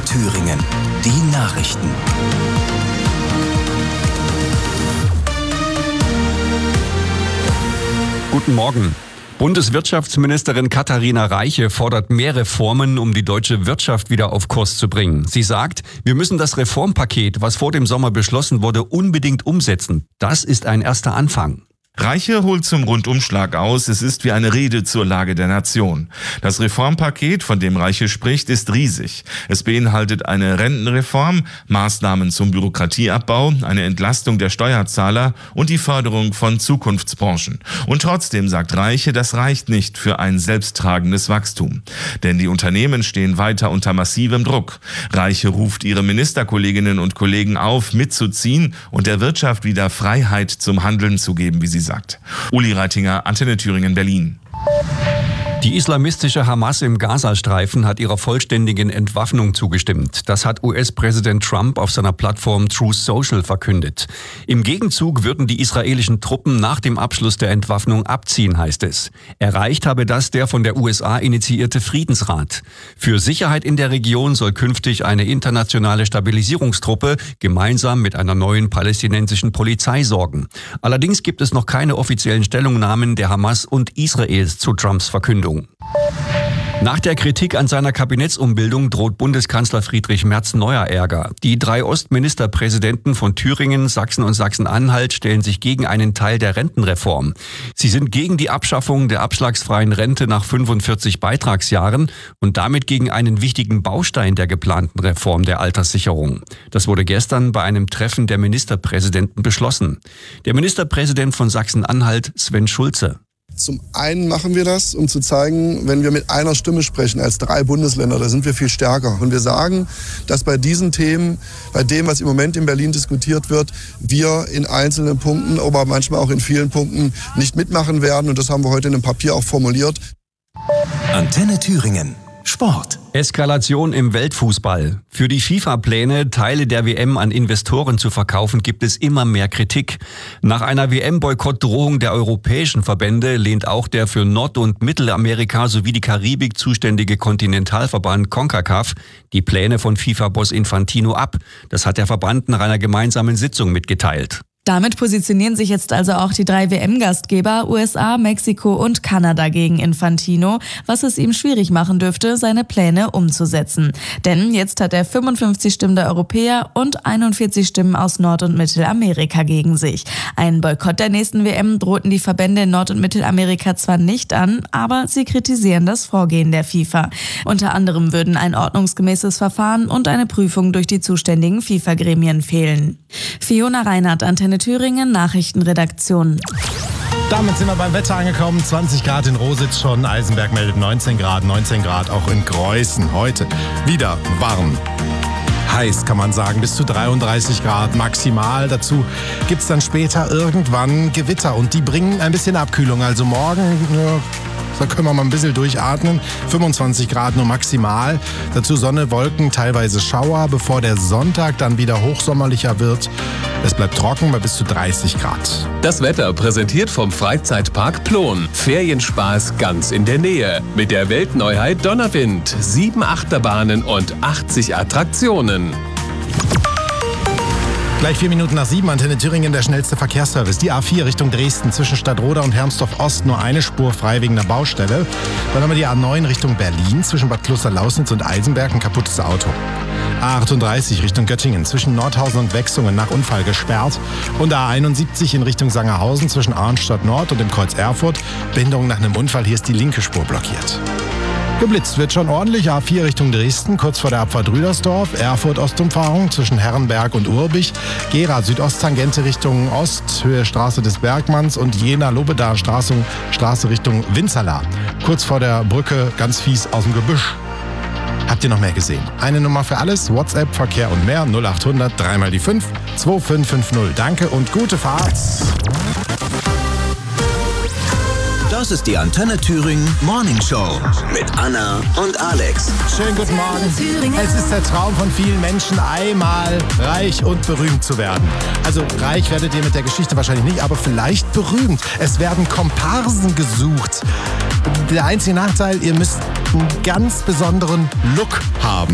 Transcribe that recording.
Thüringen. Die Nachrichten. Guten Morgen. Bundeswirtschaftsministerin Katharina Reiche fordert mehr Reformen, um die deutsche Wirtschaft wieder auf Kurs zu bringen. Sie sagt, wir müssen das Reformpaket, was vor dem Sommer beschlossen wurde, unbedingt umsetzen. Das ist ein erster Anfang. Reiche holt zum Rundumschlag aus, es ist wie eine Rede zur Lage der Nation. Das Reformpaket, von dem Reiche spricht, ist riesig. Es beinhaltet eine Rentenreform, Maßnahmen zum Bürokratieabbau, eine Entlastung der Steuerzahler und die Förderung von Zukunftsbranchen. Und trotzdem sagt Reiche, das reicht nicht für ein selbsttragendes Wachstum. Denn die Unternehmen stehen weiter unter massivem Druck. Reiche ruft ihre Ministerkolleginnen und Kollegen auf, mitzuziehen und der Wirtschaft wieder Freiheit zum Handeln zu geben, wie sie sagt. Uli Reitinger, Antenne Thüringen, Berlin. Die islamistische Hamas im Gazastreifen hat ihrer vollständigen Entwaffnung zugestimmt. Das hat US-Präsident Trump auf seiner Plattform Truth Social verkündet. Im Gegenzug würden die israelischen Truppen nach dem Abschluss der Entwaffnung abziehen, heißt es. Erreicht habe das der von der USA initiierte Friedensrat. Für Sicherheit in der Region soll künftig eine internationale Stabilisierungstruppe gemeinsam mit einer neuen palästinensischen Polizei sorgen. Allerdings gibt es noch keine offiziellen Stellungnahmen der Hamas und Israels zu Trumps Verkündung. Nach der Kritik an seiner Kabinettsumbildung droht Bundeskanzler Friedrich Merz neuer Ärger. Die 3 Ostministerpräsidenten von Thüringen, Sachsen und Sachsen-Anhalt stellen sich gegen einen Teil der Rentenreform. Sie sind gegen die Abschaffung der abschlagsfreien Rente nach 45 Beitragsjahren und damit gegen einen wichtigen Baustein der geplanten Reform der Alterssicherung. Das wurde gestern bei einem Treffen der Ministerpräsidenten beschlossen. Der Ministerpräsident von Sachsen-Anhalt, Sven Schulze. Zum einen machen wir das, um zu zeigen, wenn wir mit einer Stimme sprechen als 3 Bundesländer, da sind wir viel stärker. Und wir sagen, dass bei diesen Themen, bei dem, was im Moment in Berlin diskutiert wird, wir in einzelnen Punkten, aber manchmal auch in vielen Punkten nicht mitmachen werden. Und das haben wir heute in einem Papier auch formuliert. Antenne Thüringen. Sport. Eskalation im Weltfußball. Für die FIFA-Pläne, Teile der WM an Investoren zu verkaufen, gibt es immer mehr Kritik. Nach einer WM-Boykottdrohung der europäischen Verbände lehnt auch der für Nord- und Mittelamerika sowie die Karibik zuständige Kontinentalverband CONCACAF die Pläne von FIFA-Boss Infantino ab. Das hat der Verband nach einer gemeinsamen Sitzung mitgeteilt. Damit positionieren sich jetzt also auch die 3 WM-Gastgeber USA, Mexiko und Kanada gegen Infantino, was es ihm schwierig machen dürfte, seine Pläne umzusetzen. Denn jetzt hat er 55 Stimmen der Europäer und 41 Stimmen aus Nord- und Mittelamerika gegen sich. Einen Boykott der nächsten WM drohten die Verbände in Nord- und Mittelamerika zwar nicht an, aber sie kritisieren das Vorgehen der FIFA. Unter anderem würden ein ordnungsgemäßes Verfahren und eine Prüfung durch die zuständigen FIFA-Gremien fehlen. Fiona Reinhardt, Antenne Thüringen, Nachrichtenredaktion. Damit sind wir beim Wetter angekommen. 20 Grad in Rositz schon. Eisenberg meldet 19 Grad auch in Greußen. Heute wieder warm. Heiß kann man sagen, bis zu 33 Grad maximal. Dazu gibt's dann später irgendwann Gewitter und die bringen ein bisschen Abkühlung. Also morgen, da können wir mal ein bisschen durchatmen. 25 Grad nur maximal. Dazu Sonne, Wolken, teilweise Schauer, bevor der Sonntag dann wieder hochsommerlicher wird. Es bleibt trocken bei bis zu 30 Grad. Das Wetter präsentiert vom Freizeitpark Plon. Ferienspaß ganz in der Nähe. Mit der Weltneuheit Donnerwind. 7 Achterbahnen und 80 Attraktionen. Gleich 4 Minuten nach 7, Antenne Thüringen, der schnellste Verkehrsservice. Die A4 Richtung Dresden zwischen Stadtroda und Hermsdorf Ost nur eine Spur frei wegen einer Baustelle. Dann haben wir die A9 Richtung Berlin zwischen Bad Klosterlausnitz und Eisenberg ein kaputtes Auto. A38 Richtung Göttingen zwischen Nordhausen und Wechsungen nach Unfall gesperrt. Und A71 in Richtung Sangerhausen zwischen Arnstadt Nord und dem Kreuz Erfurt. Behinderung nach einem Unfall, hier ist die linke Spur blockiert. Geblitzt wird schon ordentlich. A4 Richtung Dresden, kurz vor der Abfahrt Rüdersdorf. Erfurt-Ostumfahrung zwischen Herrenberg und Urbich. Gera Südosttangente Richtung Ost, Höhe Straße des Bergmanns. Und Jena-Lobedaer Straße Richtung Winzerla. Kurz vor der Brücke, ganz fies aus dem Gebüsch. Habt ihr noch mehr gesehen? Eine Nummer für alles, WhatsApp, Verkehr und mehr, 0800 3 mal die 5 2550. Danke und gute Fahrt. Das ist die Antenne Thüringen Morning Show mit Anna und Alex. Schönen guten Morgen. Es ist der Traum von vielen Menschen, einmal reich und berühmt zu werden. Also reich werdet ihr mit der Geschichte wahrscheinlich nicht, aber vielleicht berühmt. Es werden Komparsen gesucht. Der einzige Nachteil, ihr müsst einen ganz besonderen Look haben.